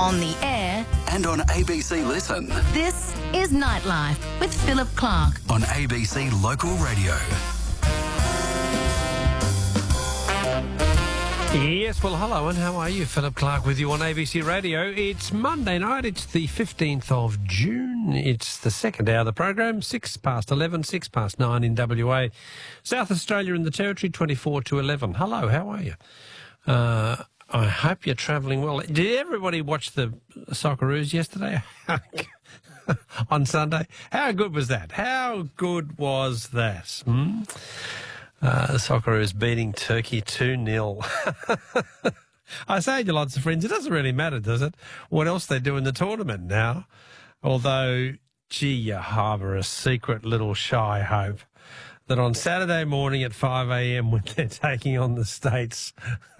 on the air, and on ABC Listen. this is Nightlife with Philip Clark. On ABC Local Radio. Yes, well, hello, and how are you? Philip Clark with you on ABC Radio. It's Monday night. It's the 15th of June. It's the second hour of the program, 6 past 11, 6 past 9 in WA. South Australia and the Territory, 24 to 11. Hello, how are you? I hope you're travelling well. Did everybody watch the Socceroos yesterday? On Sunday? How good was that? How good was that? The Socceroos beating Turkey 2-0. I say to lots of friends, it doesn't really matter, does it? What else they do in the tournament now? Although, gee, you harbour a secret little shy hope that on Saturday morning at 5 a.m. when they're taking on the States,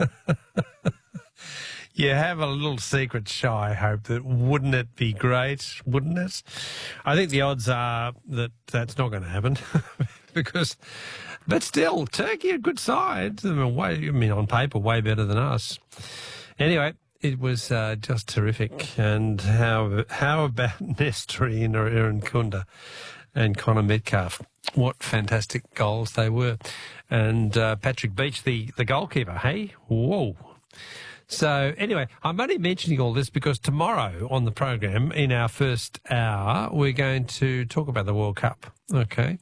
you have a little secret shy hope that wouldn't it be great, wouldn't it? I think the odds are that that's not going to happen because... But still, Turkey, a good side. On paper, way better than us. Anyway, it was just terrific. And how about Nestori and Aaron Kunda and Connor Metcalf? What fantastic goals they were. And Patrick Beach, the goalkeeper, hey? Whoa. So, anyway, I'm only mentioning all this because tomorrow on the program, in our first hour, we're going to talk about the World Cup, okay?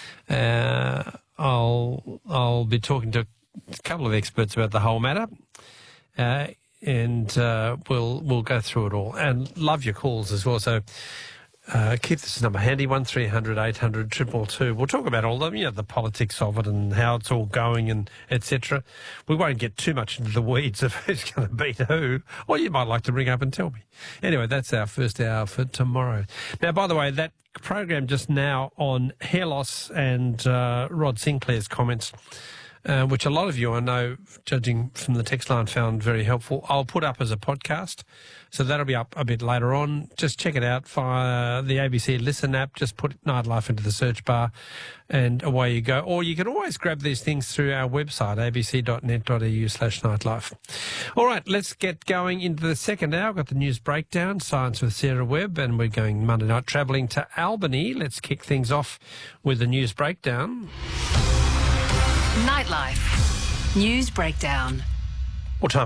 I'll be talking to a couple of experts about the whole matter, and we'll go through it all. And love your calls as well. So keep this number handy, 1300 800 222. We'll talk about all of them, the politics of it and how it's all going and etc. We won't get too much into the weeds of who's going to beat who, or you might like to ring up and tell me. Anyway, that's our first hour for tomorrow. Now, by the way, that program just now on hair loss and Rod Sinclair's comments, which a lot of you, I know, judging from the text line, found very helpful. I'll put up as a podcast, so that'll be up a bit later on. Just check it out via the ABC Listen app. Just put Nightlife into the search bar and away you go. Or you can always grab these things through our website, abc.net.au/nightlife. All right, let's get going into the second hour. I've got the news breakdown, Science with Sarah Webb, and we're going Monday night travelling to Albany. Let's kick things off with the news breakdown. Nightlife. News Breakdown.